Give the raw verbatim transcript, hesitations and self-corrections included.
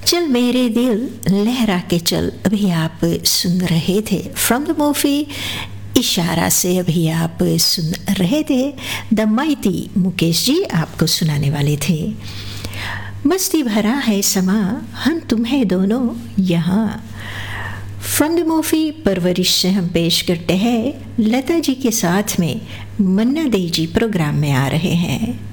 चल मेरे दिल लहरा के चल अभी आप सुन रहे थे फ्रॉम द मूवी इशारा से। अभी आप सुन रहे थे द माइटी, मुकेश जी आपको सुनाने वाले थे। मस्ती भरा है समा हम तुम्हें दोनों यहाँ, फ्रॉम द मूवी परवरिश से हम पेश करते हैं लता जी के साथ में। मन्ना दे जी प्रोग्राम में आ रहे हैं।